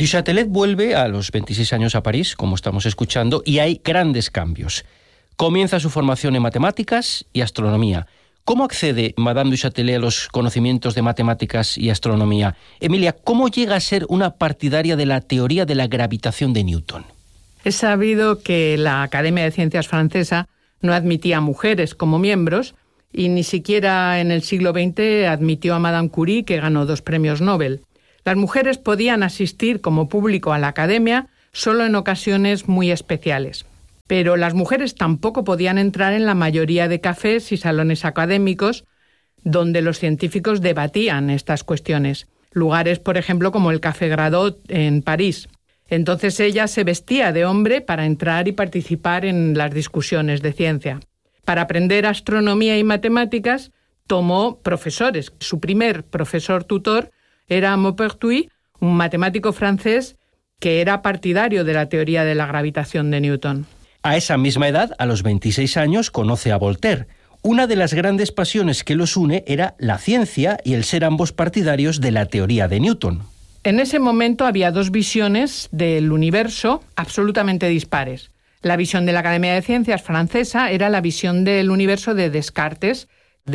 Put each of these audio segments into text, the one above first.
Du Châtelet vuelve a los 26 años a París, como estamos escuchando, y hay grandes cambios. Comienza su formación en matemáticas y astronomía. ¿Cómo accede Madame du Châtelet a los conocimientos de matemáticas y astronomía? Emilia, ¿cómo llega a ser una partidaria de la teoría de la gravitación de Newton? Es sabido que la Academia de Ciencias francesa no admitía mujeres como miembros y ni siquiera en el siglo XX admitió a Madame Curie, que ganó 2 premios Nobel. Las mujeres podían asistir como público a la Academia solo en ocasiones muy especiales. Pero las mujeres tampoco podían entrar en la mayoría de cafés y salones académicos donde los científicos debatían estas cuestiones. Lugares, por ejemplo, como el Café Gradot en París. Entonces ella se vestía de hombre para entrar y participar en las discusiones de ciencia. Para aprender astronomía y matemáticas tomó profesores. Su primer profesor tutor era Maupertuis, un matemático francés que era partidario de la teoría de la gravitación de Newton. A esa misma edad, a los 26 años, conoce a Voltaire. Una de las grandes pasiones que los une era la ciencia y el ser ambos partidarios de la teoría de Newton. En ese momento había 2 visiones del universo absolutamente dispares. La visión de la Academia de Ciencias francesa era la visión del universo de Descartes,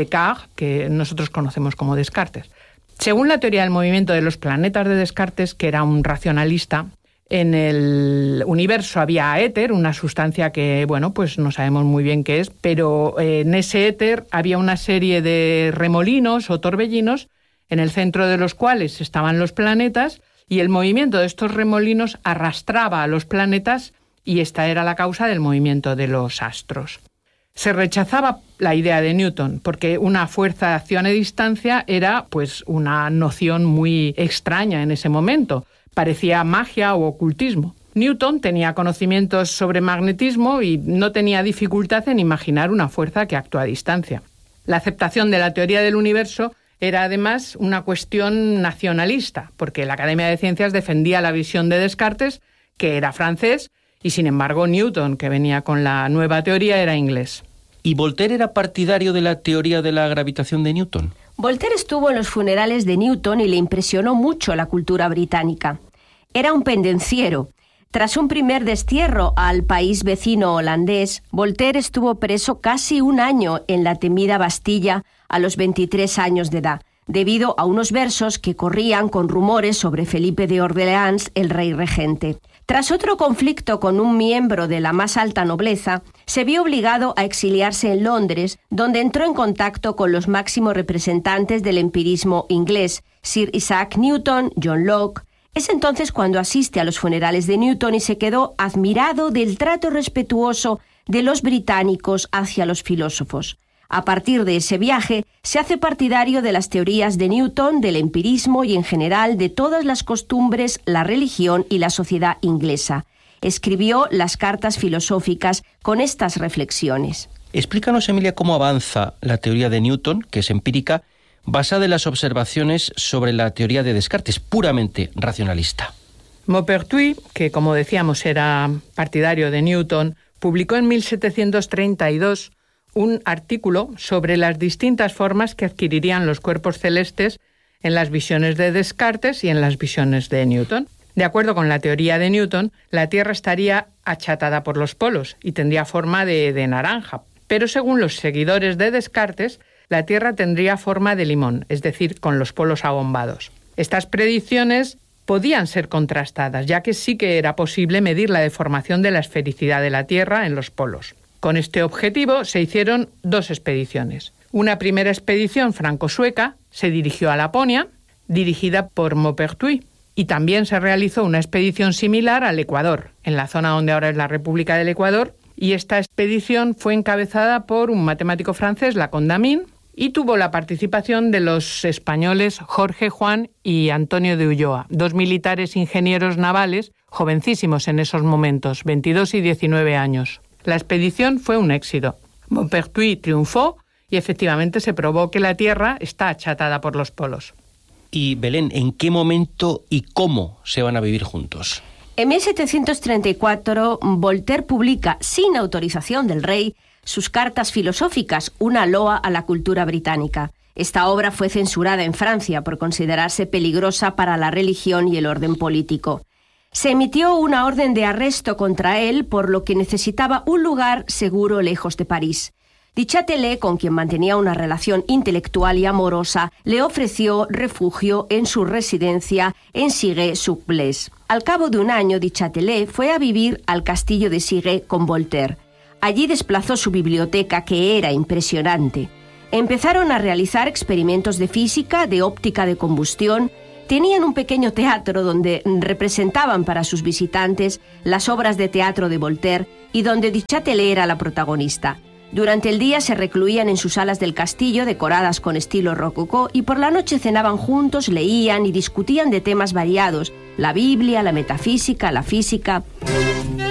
que nosotros conocemos como Descartes. Según la teoría del movimiento de los planetas de Descartes, que era un racionalista, en el universo había éter, una sustancia que, pues no sabemos muy bien qué es, pero en ese éter había una serie de remolinos o torbellinos en el centro de los cuales estaban los planetas, y el movimiento de estos remolinos arrastraba a los planetas y esta era la causa del movimiento de los astros. Se rechazaba la idea de Newton porque una fuerza de acción a distancia era una noción muy extraña en ese momento. Parecía magia o ocultismo. Newton tenía conocimientos sobre magnetismo y no tenía dificultad en imaginar una fuerza que actúa a distancia. La aceptación de la teoría del universo era además una cuestión nacionalista, porque la Academia de Ciencias defendía la visión de Descartes, que era francés, y sin embargo Newton, que venía con la nueva teoría, era inglés. ¿Y Voltaire era partidario de la teoría de la gravitación de Newton? Voltaire estuvo en los funerales de Newton y le impresionó mucho la cultura británica. Era un pendenciero. Tras un primer destierro al país vecino holandés, Voltaire estuvo preso casi 1 año en la temida Bastilla a los 23 años de edad, debido a unos versos que corrían con rumores sobre Felipe de Orleans, el rey regente. Tras otro conflicto con un miembro de la más alta nobleza, se vio obligado a exiliarse en Londres, donde entró en contacto con los máximos representantes del empirismo inglés, Sir Isaac Newton, John Locke. Es entonces cuando asiste a los funerales de Newton y se quedó admirado del trato respetuoso de los británicos hacia los filósofos. A partir de ese viaje, se hace partidario de las teorías de Newton, del empirismo y en general de todas las costumbres, la religión y la sociedad inglesa. Escribió las cartas filosóficas con estas reflexiones. Explícanos, Emilia, cómo avanza la teoría de Newton, que es empírica, basada en las observaciones sobre la teoría de Descartes, puramente racionalista. Maupertuis, que como decíamos era partidario de Newton, publicó en 1732 un artículo sobre las distintas formas que adquirirían los cuerpos celestes en las visiones de Descartes y en las visiones de Newton. De acuerdo con la teoría de Newton, la Tierra estaría achatada por los polos y tendría forma de naranja. Pero según los seguidores de Descartes, la Tierra tendría forma de limón, es decir, con los polos abombados. Estas predicciones podían ser contrastadas, ya que sí que era posible medir la deformación de la esfericidad de la Tierra en los polos. Con este objetivo se hicieron 2 expediciones. Una primera expedición franco-sueca se dirigió a Laponia, dirigida por Maupertuis, y también se realizó una expedición similar al Ecuador, en la zona donde ahora es la República del Ecuador, y esta expedición fue encabezada por un matemático francés, Lacondamine, y tuvo la participación de los españoles Jorge Juan y Antonio de Ulloa, 2 militares ingenieros navales, jovencísimos en esos momentos, 22 y 19 años. La expedición fue un éxito. Maupertuis triunfó y efectivamente se probó que la Tierra está achatada por los polos. Y Belén, ¿en qué momento y cómo se van a vivir juntos? En 1734, Voltaire publica, sin autorización del rey, sus cartas filosóficas, una loa a la cultura británica. Esta obra fue censurada en Francia por considerarse peligrosa para la religión y el orden político. Se emitió una orden de arresto contra él, por lo que necesitaba un lugar seguro lejos de París. Duchâtelet, con quien mantenía una relación intelectual y amorosa, le ofreció refugio en su residencia en Cîré-sur-Blaise. Al cabo de un año, Duchâtelet fue a vivir al castillo de Cîré con Voltaire. Allí desplazó su biblioteca, que era impresionante. Empezaron a realizar experimentos de física, de óptica de combustión. Tenían un pequeño teatro donde representaban para sus visitantes las obras de teatro de Voltaire y donde Duchâtelet era la protagonista. Durante el día se recluían en sus salas del castillo, decoradas con estilo rococó, y por la noche cenaban juntos, leían y discutían de temas variados: la Biblia, la metafísica, la física.